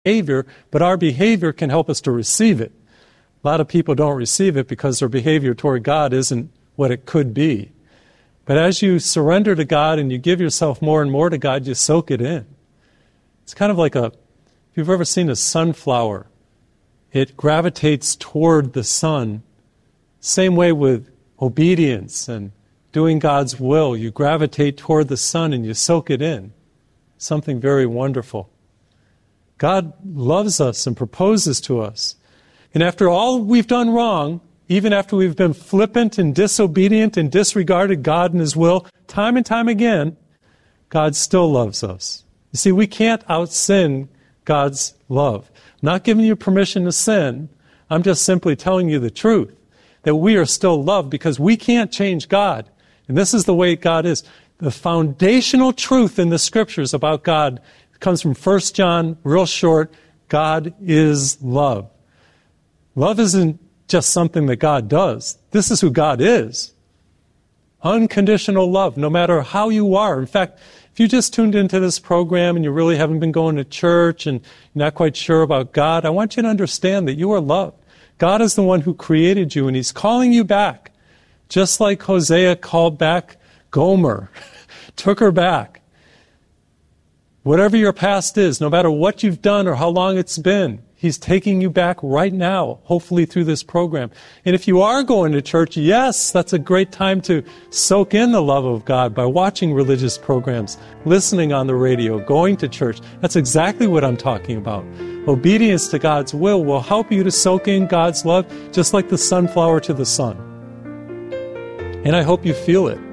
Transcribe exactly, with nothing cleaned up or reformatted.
behavior, but our behavior can help us to receive it. A lot of people don't receive it because their behavior toward God isn't what it could be. But as you surrender to God and you give yourself more and more to God, you soak it in. It's kind of like a, if you've ever seen a sunflower, it gravitates toward the sun. Same way with obedience and doing God's will. You gravitate toward the sun and you soak it in. Something very wonderful. God loves us and proposes to us. And after all we've done wrong, even after we've been flippant and disobedient and disregarded God and His will, time and time again, God still loves us. You see, we can't out-sin God's love. I'm not giving you permission to sin. I'm just simply telling you the truth, that we are still loved because we can't change God. And this is the way God is. The foundational truth in the Scriptures about God comes from First John, real short. God is love. Love isn't just something that God does. This is who God is. Unconditional love, no matter how you are. In fact, if you just tuned into this program and you really haven't been going to church and you're not quite sure about God, I want you to understand that you are loved. God is the one who created you, and He's calling you back. Just like Hosea called back Gomer, took her back. Whatever your past is, no matter what you've done or how long it's been, He's taking you back right now, hopefully through this program. And if you are going to church, yes, that's a great time to soak in the love of God by watching religious programs, listening on the radio, going to church. That's exactly what I'm talking about. Obedience to God's will will help you to soak in God's love, just like the sunflower to the sun. And I hope you feel it.